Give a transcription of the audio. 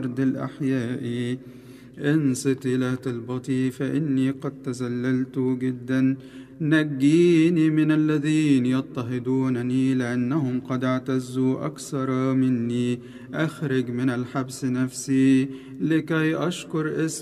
أرض الأحياء. انصت إلى طلبتي فإني قد تذللت جدا. نجيني من الذين يضطهدونني لأنهم قد اعتزوا أكثر مني. أخرج من الحبس نفسي لكي أشكر اسم